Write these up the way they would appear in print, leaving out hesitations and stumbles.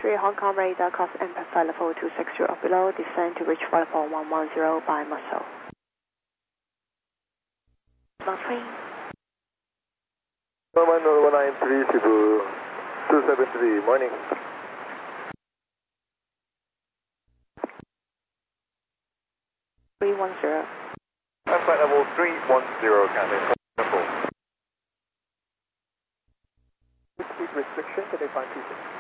3 Hong Kong radar, cost impact flight level 260 below, descend to reach flight level 110 by muscle. Long 3. 193, Cebu 273, morning. Flight level 310, Cathay. Speed restriction, Cathay 526.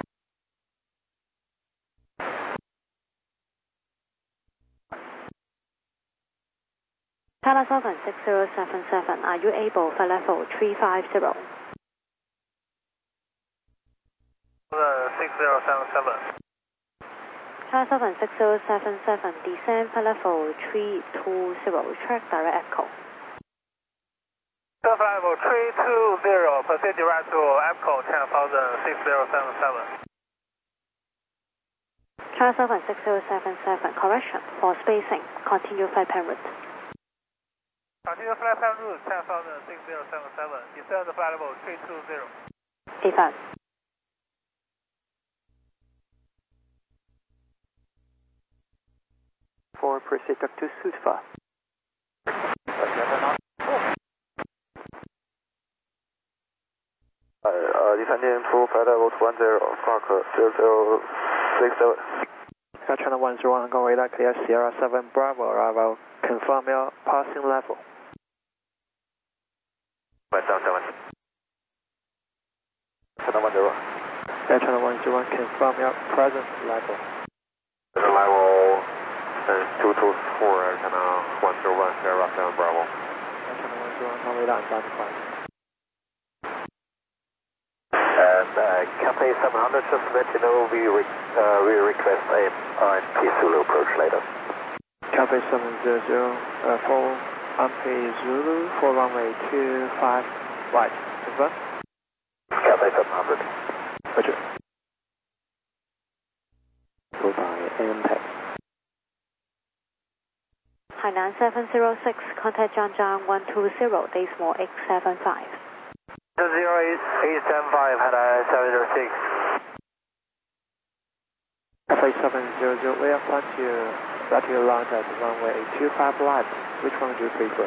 Thailand Southern 6077, are you able flight level 350? 6077. Thailand Southern 6077, descend flight level 320, track direct echo. Flight level 320, proceed direct to echo 10,000 6077. Thailand Southern 6077, correction for spacing, continue flight plan route. Continue flight plan route 10,000 6077, descend flight level 320. Advance. For proceed up to Sudfa. Descending full flight level 20, Squawk 0067. Air Channel 101, Hong Kong radar, clear Sierra 7 Bravo, arrival. Confirm your passing level. West down 7. Channel 10. Air Channel 101, confirm your present level. Level 224, Air Channel 101, Sierra 7 Bravo. Air Channel 101, Hong Kong radar, unidentified. And Cathay 700, just to let you know, we request a RNP Zulu approach later. Cathay 700, for RNP Zulu, for runway 25 right. Confirm? Cathay 700. Roger. Goodbye, impact. Hainan 706, contact Zhangjiang 120, Decimal 875. 08875, Hainan 706. Cathay 700, we are planning to let you land at runway 25 left. Which one do you prefer?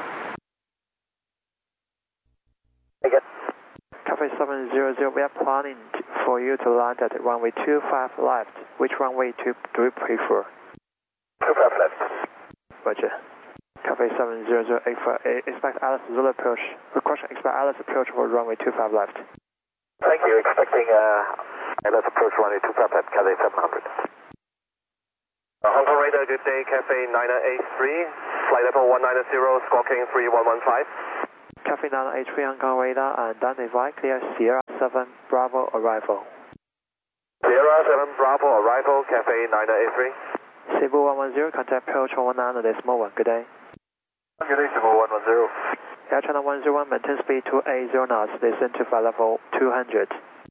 Again. Cathay 700, we are planning for you to land at runway 25 left. Which runway do you prefer? 25 left. Roger. Cathay 700, expect Alice Zulu approach. Requesting expect Alice approach for runway 25 left. Thank you. Expecting Alice approach runway 25 left, Cathay 700. Hong Kong radar, good day, Cathay 983, flight level 190, squawking 3115. Cathay 983 Hong Kong radar, unidentified, clear Sierra 7 Bravo arrival. Sierra 7 Bravo arrival, Cathay 983. Cebu 110, contact approach 19.1. Good day. Good day, Cebu 110. Air Channel 101, maintain speed 280 knots, descend to flight level 200.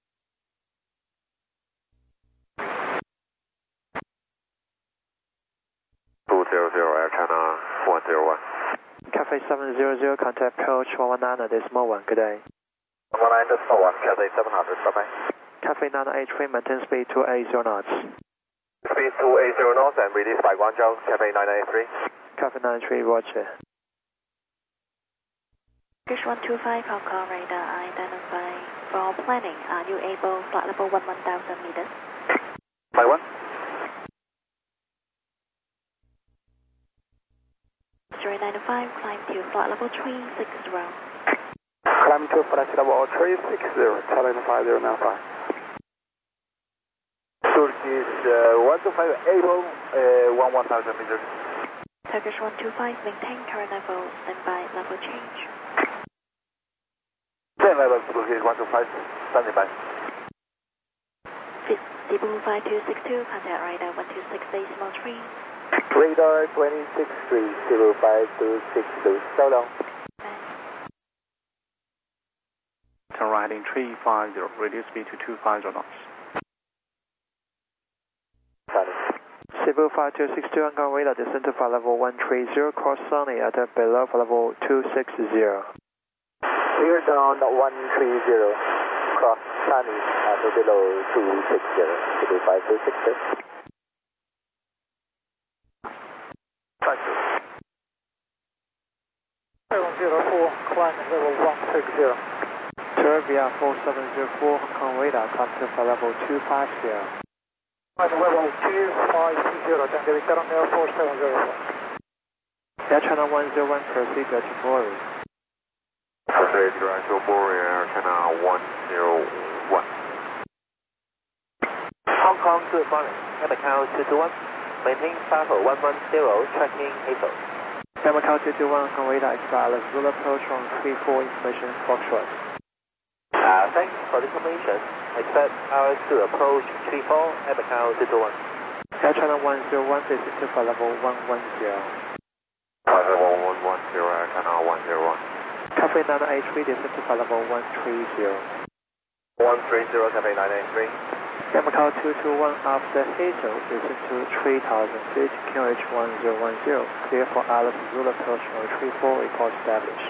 Air Channel 101. Cathay 700, contact approach 119.1. Good day. 119.1, Cathay 700, bye-bye. Cathay 983, maintain speed 280 knots. Speed 280 knots and release by Guangzhou, Cathay 983. Cathay 983, roger. Fish 125, Hong Kong radar, identified. For planning, are you able flight level 1000 meters? By one. 095, climb to flight level 360. Climb to flight level 360, Thailand 5095. Turkish 125, able 1000 meters. Turkish 125, maintain current level, standby level change. Same level, Turkish 125, standing by. Cebu 5262, contact radar 126.3. Radar 263, 05262, so long. Turn right in 350, reduce speed to 250 knots. Cebu 5262, Hong Kong radar, descend to flight level 130, cross Sunny at below flight level 260. Clear down 130, cross. Sunny, to below 260, to 5260. Thank you. 704, climb level 160. Tour via 4704, Hong Kong radar, climb to flight level 250. Climb level 250, Tango Victor on Air 4704. Air China 101, proceed to Timori. Proceed to Timori, Air China 101. Hong Kong to Morning, Macau 221, maintain Bravo 110, tracking Hazel. Macau 221, Hong Kong radar, expect Alice Zulu approach on 34 information Foxtrot. Thanks for the information. Expect ours to approach 34 at Macau 221. Air China 101, please to flight level 110. Flight level 110, Air China 101. Cafe 983, descend to flight level 130. 130, Cafe 983. Macau 221, after Hazel, descend to 3000 feet, QH 1010, clear for Alice Zulu approach on 34, report established.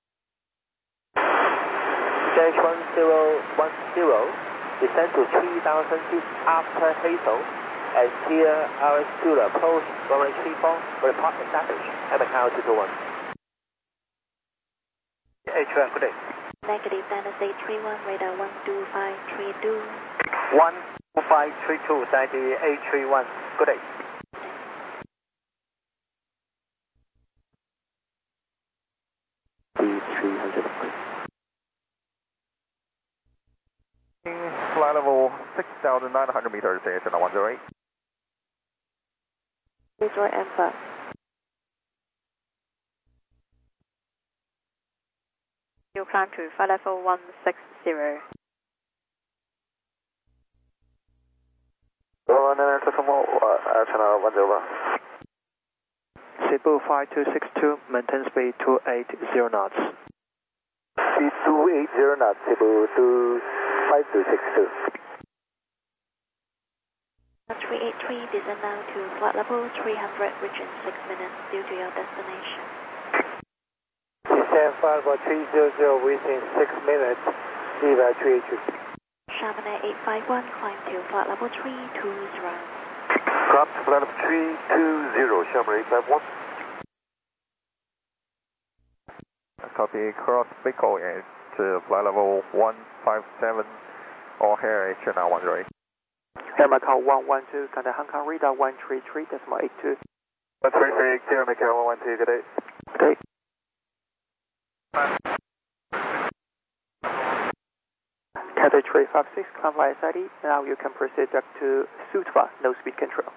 QH 1010, descend to 3000 feet after Hazel, and clear ours Zulu approach runway 34, report established at Macau 221. HF, good day. Negative, Dennis 831, radar 12532. 12532, Sandy 831, good day. Flight level 6,900 meters, Air China 108. Please right answer. You climb to flight level 160. Air China 101. Cebu 5262, maintain speed 280 knots. Speed 280 knots, Cebu 5262. 383, descend now to flight level 300, reach in 6 minutes due to your destination. Descend flight level 300 within 6 minutes, leave at 383. Chamonix 851, climb to flight level 320. Climb to flight level 320, Chamonix 851. Copy, cross Pico and to flight level 157, O'Hare, Air China 108. Air Macau 112, contact Hong Kong radar 133.82. 133, Macau 112, good day. Okay. Cathay 356, climb via SID. Now you can proceed back to Sutva, no speed control.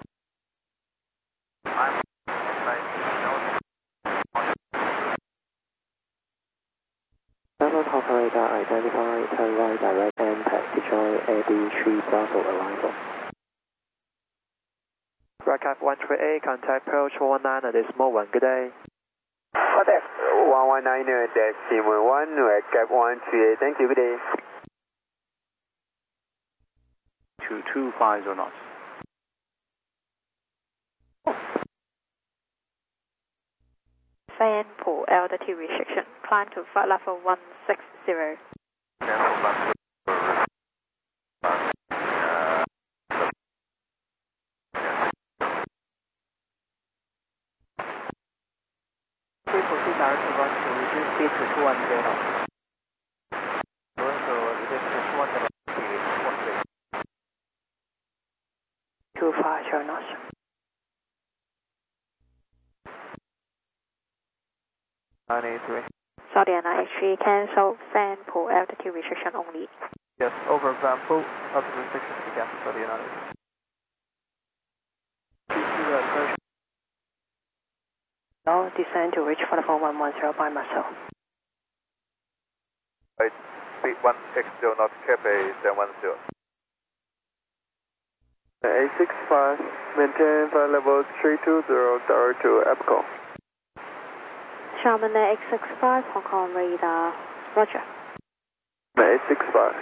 Download Hong Kong radar, identify, turn right, direct, and package join AB3 Bravo arrival. Rocket 138, contact approach 119 at this moment, good day. Contact 119.1, Rocket 138, thank you, good day. 2250 knots. Fan for altitude restriction, climb to flight level 160. Please proceed direct to run to reduce speed to 210. Run to reduce to 210. 250 knots. Sorry, 983, cancel, fan for altitude restriction only. Yes, over Bamboo, altitude restriction began for the United. Now descend to reach flight level 110 by myself. Right, speed 160 knots, Cafe 710. 865, maintain flight level 320, direct to Epcot. Chamonix 865, Hong Kong radar, roger. 865.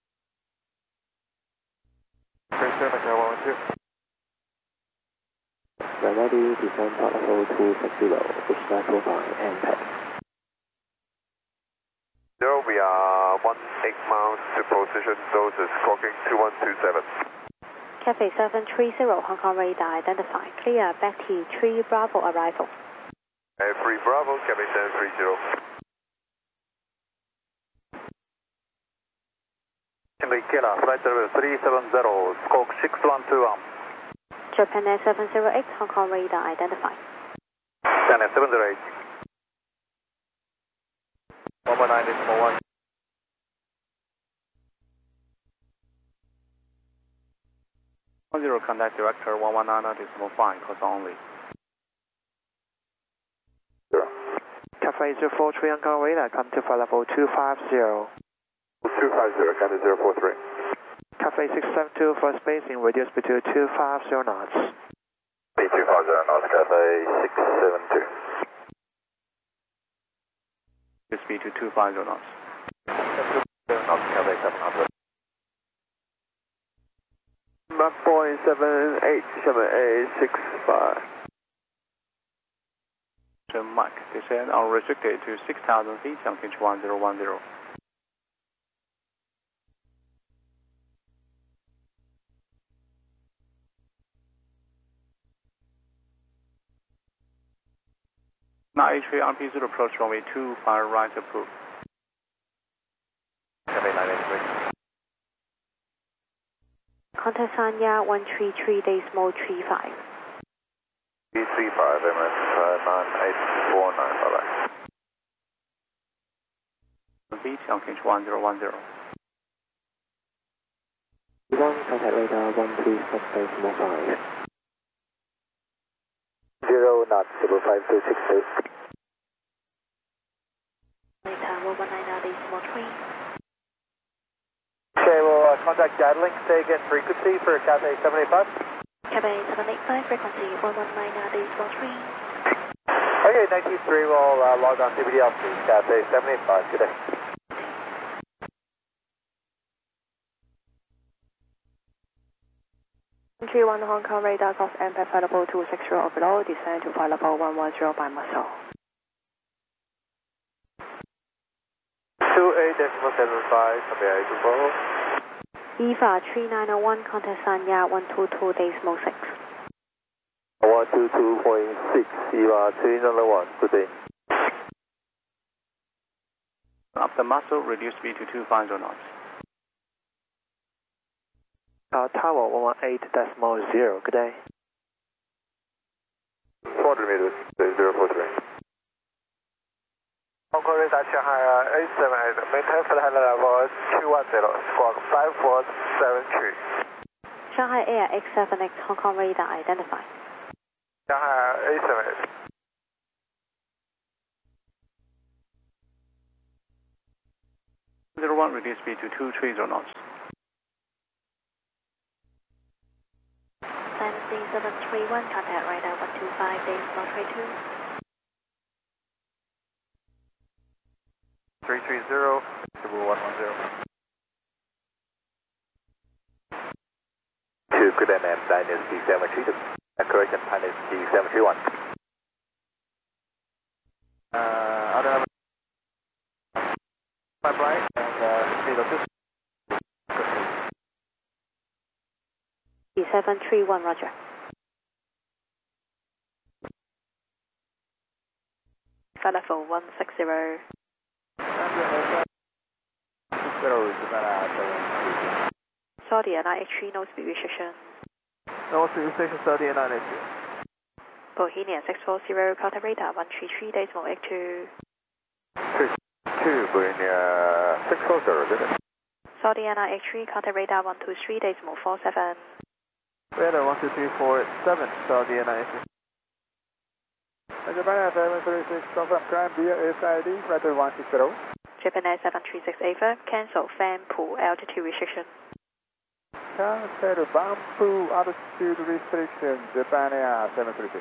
When ready, descend flight level 260, which that profile and pack. Zero, we are miles to position, those is squawking 2127. Cathay 730 Hong Kong radar identified. Clear back to 3 Bravo arrival. 3 Bravo, Cathay 730. Killer, flight level 370, squawk 6121. Japan Air 708 Hong Kong radar identified. Japan Air 708. 119.1. 10 contact director 119.5, cause only. Cathay 043 Hong Kong radar, come to flight level 250. 250, Cathay 043. Cathay 672 for spacing, reduce speed to 250 knots. Speed 250 knots, Cathay 672. Speed to 250 knots. 250 knots, Cathay 700. Mach point 787865. Mach, descend unrestricted to 6,000 feet, on pitch 1010. Now H3 RP0 approach runway 2, fire right approved. Cathay 983. Contact Sanya 133.35. 335, MS 9849, bye-bye. Beach on pitch 1010. 1 contact radar 136.5. 0 knots, 05262. Tower 199.3. Okay, we'll contact Gatling, stay again frequency for Cathay 785. Cathay 785 frequency 119.3. Okay, 923, we'll log on CBDL to Cathay 785, good day. Entry 1 Hong Kong radar cost impact flight level 260 or below, descend to flight level 110 by muscle. 28.75, Cathay 24. EVA 3901, contact Sanya 122.6. 122.6, EVA 301, good day. After muscle, reduce speed to 250 knots. Tower 118.0, good day. 400 meters, 043. Hong Kong radar Shanghai 878, maintain flight level 210, squawk 5473. Shanghai Air X78 Hong Kong radar identified. Shanghai 878. 01, reduce speed to 230 knots. Dynasty 731, contact radar 125.32. 330, 110. 2, good MM, Dynasty 732. Correction, Dynasty 731. I don't have my right and speed of this. 731, roger. Flight level 160. Saudi and IH3, no speed restriction. No speed restriction, Saudi and IH3. Bohemian 640, contact radar 133.82. 2, Bohemia 640, good day. Saudi and IH3, contact radar 123.47. Radar 12347, Saudi and IH3. Japan Air 736, confirm climb via SID, flight 160. Japan Air 736 AFA, cancel fan pool altitude restriction. Cancel fan pool altitude restriction, Japan Air 736.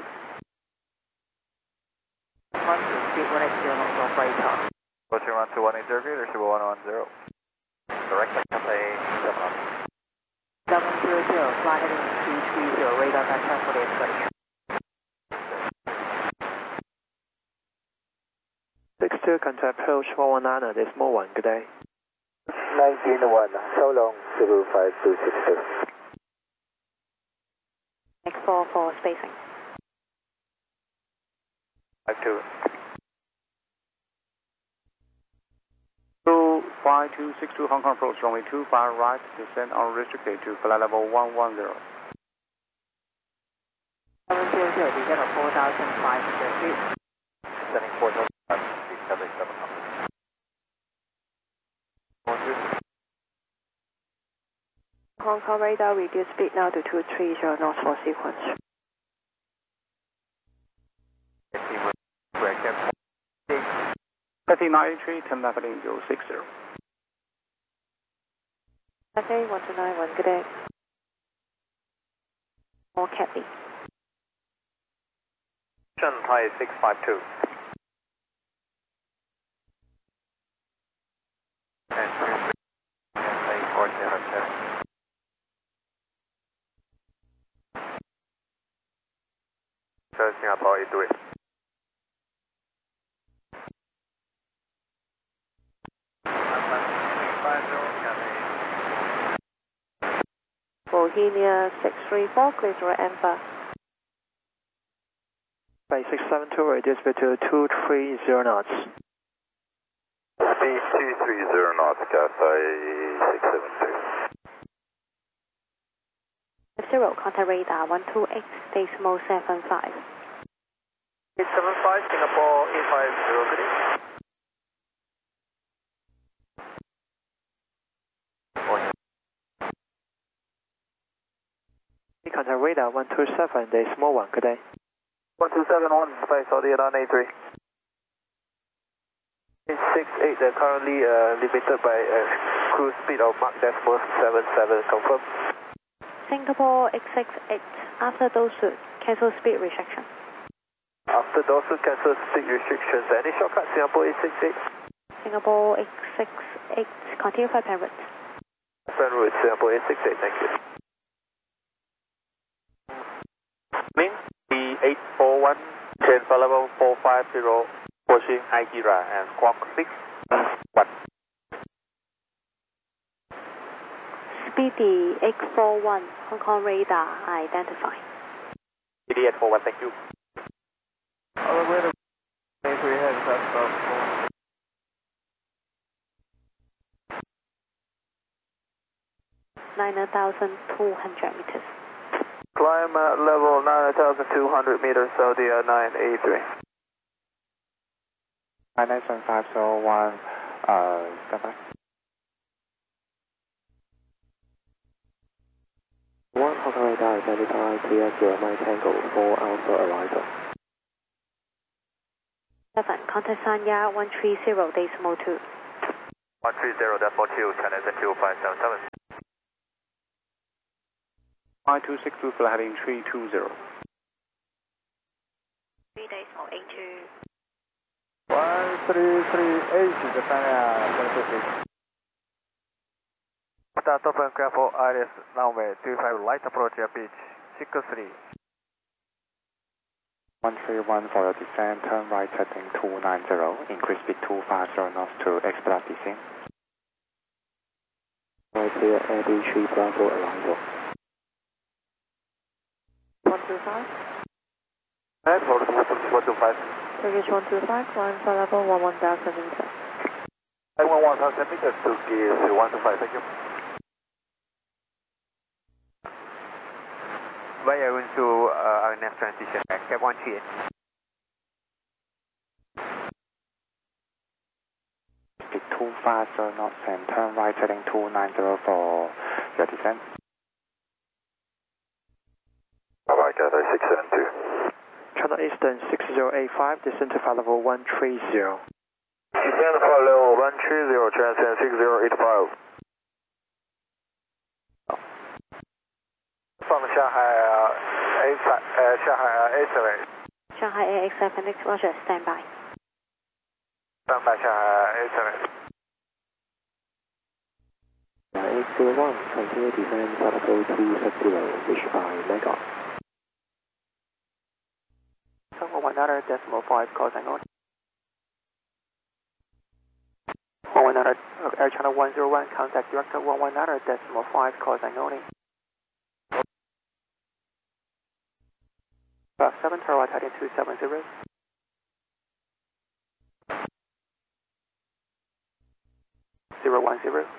Speed 180 knots off radar. Approaching 12180, receiver 110. Direct Cathay 700. 700, fly heading 230, radar contact for the escalation. 62 contact approach 119.1, good day. 19-1, so long, 05262. X4 for spacing. 52. 25262 Hong Kong approach, runway 25 right, descend unrestricted to flight level 110. 700, descend of 4,500 feet. Descending 4,500 feet, Cathay 700. Hong Kong radar, reduce speed now to 230 knots for sequence. Cathay 93, turn left heading 060. Cathay 1291, good day. More Cathay. Shanghai 652. And 407. So Singapore 83. Bohemia 634, clear to Amber. Bay 672, reduce speed to 230 knots. Speed 230 knots, Cathay 672. F0, contact radar 128, decimal 75. 875, Singapore 850, good day. Contact radar 127, decimal 1, good day. 1271, space Saudi 983. 868, currently limited by cruise speed of Mach decimal 77, confirm. Singapore 868, after those cancel speed restriction. After those cancel speed restrictions, any shortcut Singapore 868? Singapore 868, continue flight plan route. Plan route Singapore 868, thank you. Min B841, change for level 450, pushing Agira and squawk 6-1. Speedy 841, Hong Kong radar identify. BD 841, thank you. Other way to 83 heads, that's about 9,200 meters. Climb at level 9,200 meters, Saudi 983. 97501, stand by. 1 Hong Kong radar identify clear to Mike Tango for Alpha arrival. 7, contact Sanya 130, decimal 2. 130.2, China 2577. 5262, flight heading 320. 3 decimal 82. 1338, Japan 750. Start open careful, ILS runway 25, light approach beach 63. 131 for your descent, turn right heading 290, increase speed 250 knots to expedite descent. Right clear, AB3 Bravo arrival. 125. And hold 125. Turkish 125, climb flight level 11,000 meters. I want 1,000 meters to gear 125, thank you. Via into our next transition, cap 138. Speed 250 knots and turn right heading 290 for your descent. Bye-bye, Cathay 672. Channel Eastern 6085, descend to flight level 130. Descend for level 130, transcend 6085. From Shanghai, Shanghai 87. Shanghai AX7X, Roger, stand by. Stand by Shanghai 87. 801, continue descend flight level 270, reach by Mega. 1 decimal 5, close angle. 119, Air Channel 101, contact Director 119.5, call sign only. 7 Tower Titan 270. Zero 10.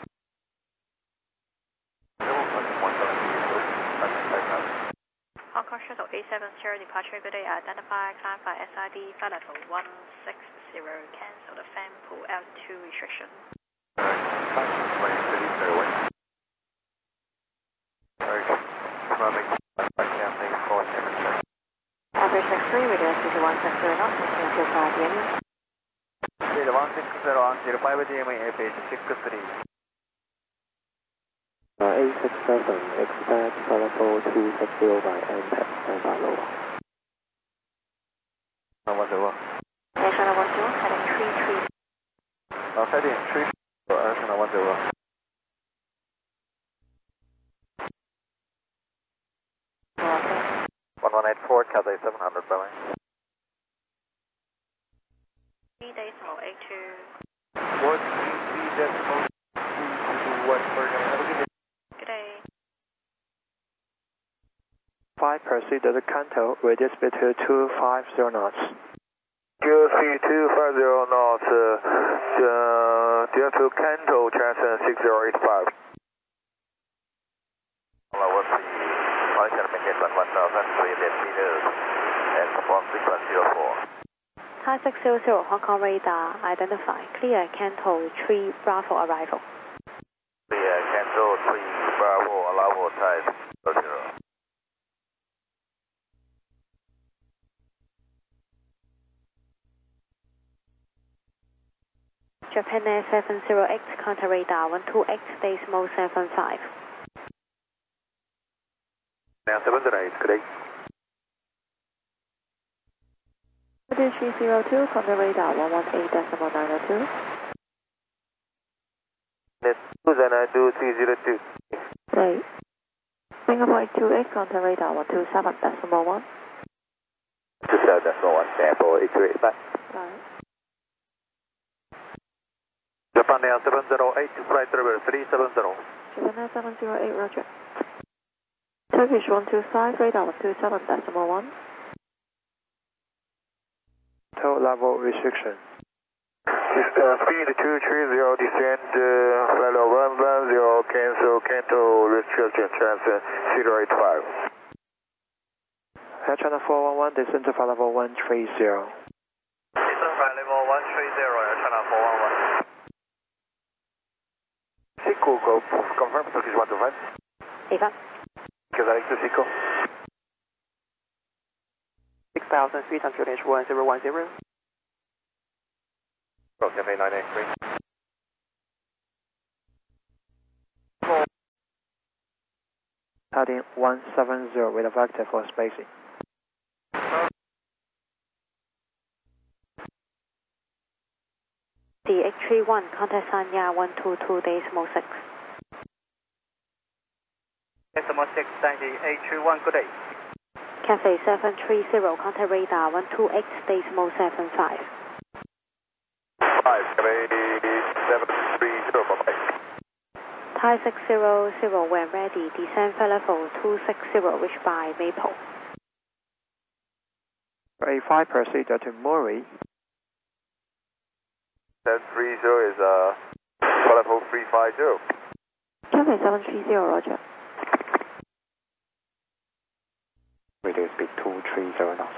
Hong Kong Shuttle A70 departure, good day, identify, climb by SID, flight level 160, cancel the fan pool L2 restriction. Average X3, radio SCC 160 knots, maintain 25 DME. Speed 160 on 05 DME, APH 63. A67, expect level 260 by MPEG, stand by low. 110. National 10, heading 33. Heading 3, National 10. 1184, Cathay 700, Boeing. 3.82. What 3.82, Good day. 5 proceed to the Kanto, radius between 250 knots. QC 250 knots, direct to Kanto, transfer 6085. Hello, what's the Malaysian Making 1,300 meters and perform sequence 04. Thai 600, Hong Kong radar, identify, clear, Canto 3 Bravo arrival. Clear, Kanto 3 Bravo, allow type 00. Japan Air 708, counter radar 128, decimal 75. Now 708, good day. 302, counter radar 118.902. Net 292, 302. Right. Singapore 828, counter radar 127.1. 27.1, sample 828. Right. Japan Air 708, flight level 370. Japan Air 708, roger. Turkish 125, radar 127.1. Tow level restriction. Speed 230, descend, flight level 110, cancel, Kanto restriction, transfer 085. Air Channel 411, descend to flight level 130. Descend flight level 130, Air Channel 411. Seco, go, confirm, Turkish 125. 85. Direct to Seco. 6,000 feet, 1010. Cafe 983. Heading 170 with a vector for spacing. DH31, contact Sanya 122, decimal 6. Decimal 6, thank you. 831, good day. Cathay 730, contact radar 128, decimal 75. 5, Cafe 730, bye-bye. Thai 600, when ready, descend flight level 260, reach by Maple. A5 proceed to Murray. 730 is flight level 350. Cathay 730, roger. Radio speed 230 knots.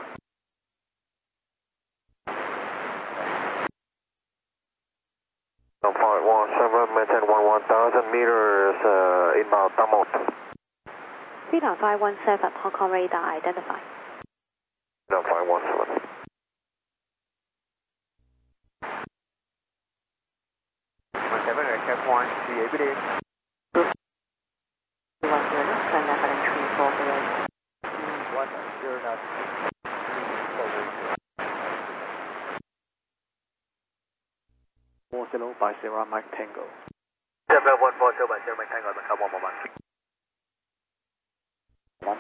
Flight 17, maintain 1,000 meters, inbound Tamot. Speed on 517, Hong Kong radar, identify. Now 517. Seven aircraft 1, good day. 110, send that heading 34 below. 110 knots. 40 by Sierra Mike Tango. 7140 by Sierra Mike Tango, come 1 moment. 1.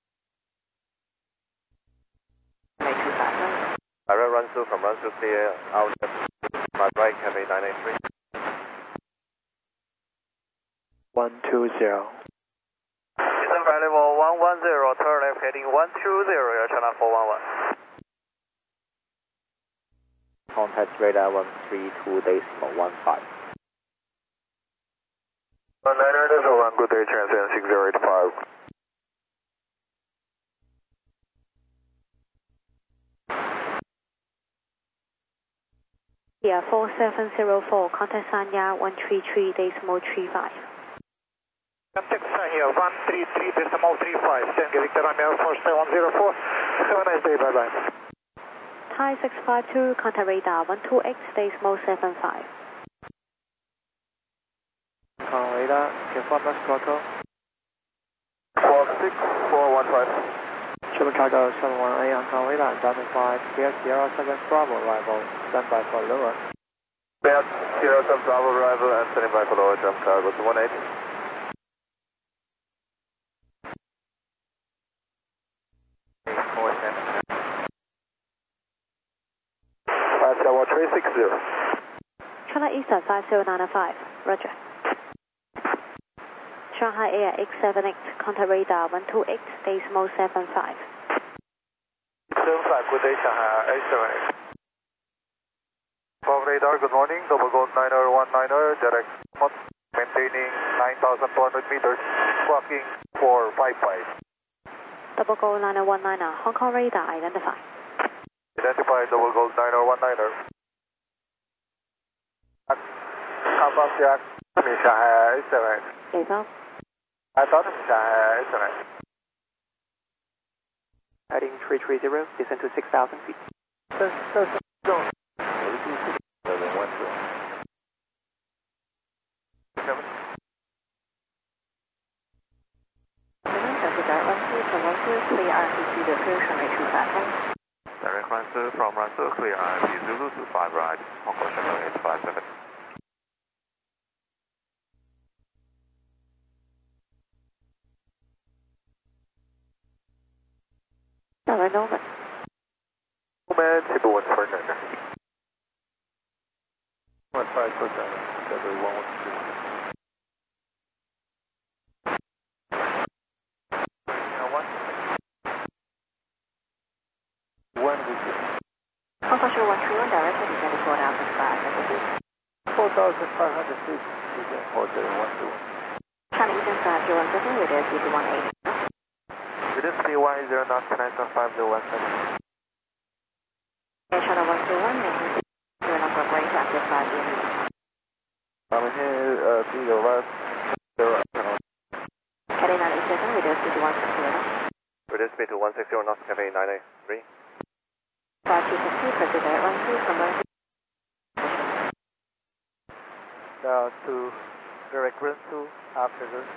Make 2,000. Direct run through from run through clear, out my right, Cafe 983. Descent flight level 110, turn left heading 120, Air China 411. Contact radar 132.15. 19 Decimal 1, good day, transcend 6085. Yeah, 4704, contact Sanya 133.35. Contact Sanya 133.35, Tango Victor Romeo 4704. Have a nice day, bye bye. Thai 652, contact radar 128.75. Con radar, confirm the throttle. Squawk 6415. Chicago 718 on con radar, identified Bear Sierra 7 Bravo arrival, standby for lower. Bear Sierra 7 Bravo arrival and standing by for lower, jump cargo to 18. Tower 360. China Eastern 5095, Roger. Shanghai Air X78, contact radar 128.75. 75, good day, Shanghai X78. From radar, good morning, double gold 9019, direct, maintaining 9,400 meters, squawking 455. Double Gold 9019, Hong Kong radar identified. Identify double gold 9019. Alpha Jack, Shanghai X78. 北方 I thought Shanghai X78. Heading 330, descend to 6,000 feet. Direct run from run clear RIP Zulu to 5 right, Hong Kong Channel 857. Norman. Norman, table 1 for Niner. 15%, February 112. Hong Kong Channel 131, direct heading 4,500 feet. 4,500 feet, descend hotel 121. China Eastern 5017, radar speed 180. It is P10 knots, 9.5017. Air China 121, making 0 number of range after 5 units. I'm here to your left. Heading 987, radar speed 160. Radar speed to 160 knots, Cafe 983. 5250, proceed direct run through from runway. Down to direct run to after this.